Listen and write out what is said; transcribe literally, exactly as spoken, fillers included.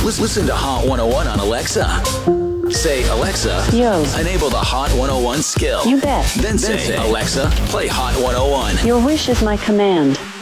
Listen, listen to Hot one oh one on Alexa. Say, Alexa, Yo. enable the Hot one oh one skill. You bet. Then say, Alexa, play Hot one oh one. Your wish is my command.